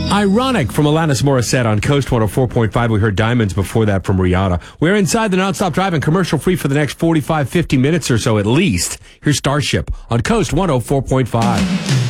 Ironic from Alanis Morissette on Coast 104.5. We heard Diamonds before that from Rihanna. We're inside the Nonstop Driving commercial free for the next 45, 50 minutes or so at least. Here's Starship on Coast 104.5.